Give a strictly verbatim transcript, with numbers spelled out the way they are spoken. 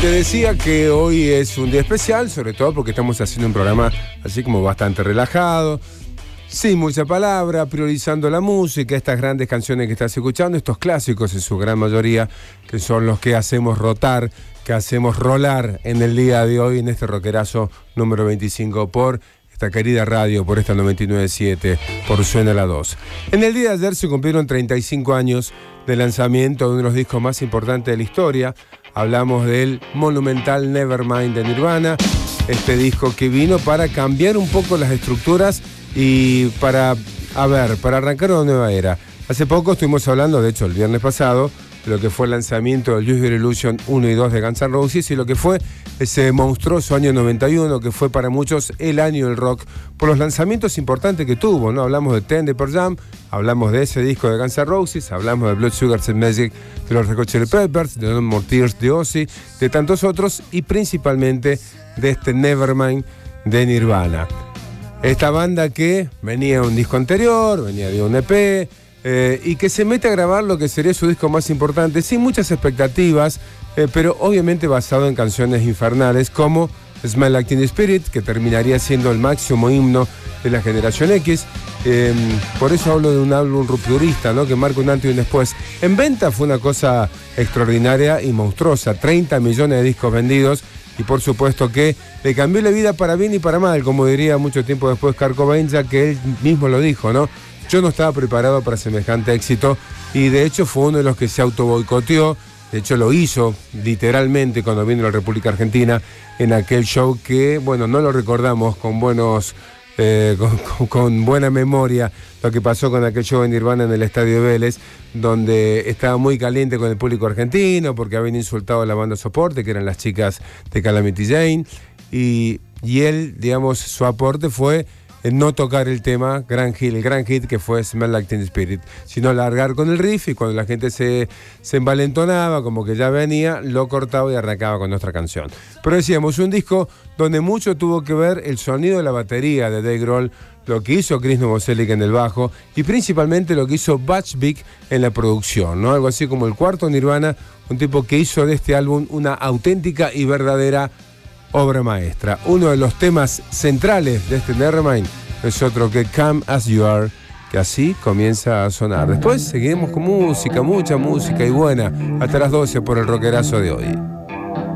decía que hoy es un día especial, sobre todo porque estamos haciendo un programa así como bastante relajado, sin mucha palabra, priorizando la música, estas grandes canciones que estás escuchando, estos clásicos en su gran mayoría, que son los que hacemos rotar, que hacemos rolar en el día de hoy, en este rockerazo número veinticinco por esta querida radio, por esta noventa y nueve punto siete, por Suena la dos. En el día de ayer se cumplieron treinta y cinco años de lanzamiento de uno de los discos más importantes de la historia. Hablamos del monumental Nevermind de Nirvana, este disco que vino para cambiar un poco las estructuras y para, a ver, para arrancar una nueva era. Hace poco estuvimos hablando, de hecho el viernes pasado, de lo que fue el lanzamiento del Use Your Illusion uno y dos de Guns N' Roses y lo que fue ese monstruoso año noventa y uno, que fue para muchos el año del rock, por los lanzamientos importantes que tuvo, ¿no? Hablamos de Ten de Pearl Jam, hablamos de ese disco de Guns N' Roses, hablamos de Blood Sugar Sex Magic de los Red Hot Chili Peppers, de No More Tears de Ozzy, de tantos otros y principalmente de este Nevermind de Nirvana. Esta banda que venía de un disco anterior, venía de un E P, eh, y que se mete a grabar lo que sería su disco más importante, sin muchas expectativas, eh, pero obviamente basado en canciones infernales como Smell Like Teen Spirit, que terminaría siendo el máximo himno de la generación X. Eh, por eso hablo de un álbum rupturista, ¿no? Que marca un antes y un después. En venta fue una cosa extraordinaria y monstruosa, treinta millones de discos vendidos. Y por supuesto que le cambió la vida para bien y para mal, como diría mucho tiempo después Kurt Cobain, ya que él mismo lo dijo, ¿no? Yo no estaba preparado para semejante éxito y de hecho fue uno de los que se autoboicoteó. De hecho lo hizo literalmente cuando vino a la República Argentina en aquel show que, bueno, no lo recordamos con buenos... Eh, con, con, con buena memoria lo que pasó con aquel show en Nirvana en el Estadio Vélez, donde estaba muy caliente con el público argentino porque habían insultado a la banda soporte, que eran las chicas de Calamity Jane, y, y él, digamos, su aporte fue no tocar el tema gran hit, el gran hit que fue Smell Like Teen Spirit, sino largar con el riff y cuando la gente se, se envalentonaba, como que ya venía, lo cortaba y arrancaba con nuestra canción. Pero decíamos, un disco donde mucho tuvo que ver el sonido de la batería de Dave Grohl, lo que hizo Chris Novoselic en el bajo y principalmente lo que hizo Butch Vig en la producción, ¿no? Algo así como el cuarto Nirvana, un tipo que hizo de este álbum una auténtica y verdadera obra maestra. Uno de los temas centrales de este Nevermind es otro que Come As You Are, que así comienza a sonar. Después seguiremos con música, mucha música y buena, hasta las doce por el rockerazo de hoy.